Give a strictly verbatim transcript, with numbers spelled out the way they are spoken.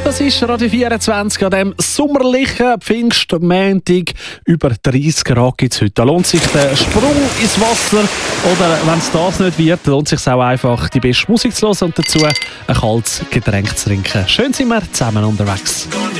Das ist Radio vierundzwanzig an diesem sommerlichen Pfingstmontag. Über dreißig Grad gibt es heute. Da lohnt sich der Sprung ins Wasser. Oder wenn es das nicht wird, lohnt es sich auch einfach, die beste Musik zu hören und dazu ein kaltes Getränk zu trinken. Schön sind wir zusammen unterwegs.